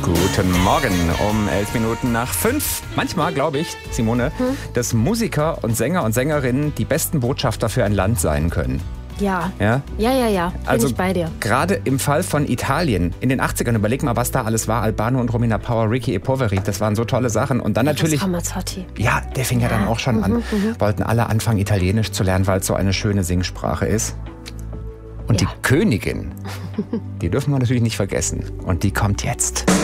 Guten Morgen, um 11:11. Manchmal glaube ich, Simone, dass Musiker und Sänger und Sängerinnen die besten Botschafter für ein Land sein können. Ja. Ja? Ja. Bin ich bei dir. Gerade im Fall von Italien, in den 80ern, überleg mal, was da alles war. Albano und Romina Power, Ricky e Poveri, das waren so tolle Sachen. Und dann natürlich... Ramazzotti. Ja, der fing ja dann auch schon an. Wollten alle anfangen, Italienisch zu lernen, weil es so eine schöne Singsprache ist. Und die Königin, die dürfen wir natürlich nicht vergessen. Und die kommt jetzt.